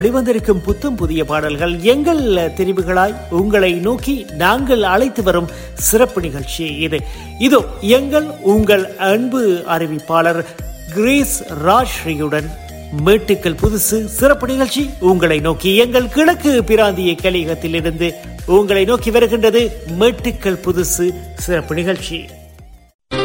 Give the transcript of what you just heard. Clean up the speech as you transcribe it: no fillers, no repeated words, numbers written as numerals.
வெளிவந்திருக்கும் புத்தம் புதிய பாடல்கள் எங்கள் தெரிவுகளாய் உங்களை நோக்கி நாங்கள் அழைத்து வரும் சிறப்பு நிகழ்ச்சி இதோ எங்கள் உங்கள் அன்பு அறிவிப்பாளர் கிரேஸ் ராஜ்ஸ்ரீயுடன் மேட்டுக்கள் புதுசு சிறப்பு நிகழ்ச்சி உங்களை நோக்கி எங்கள் கிழக்கு பிராந்திய கலிகத்திலிருந்து உங்களை நோக்கி வருகின்றது. மேட்டுக்கள் புதுசு சிறப்பு நிகழ்ச்சி.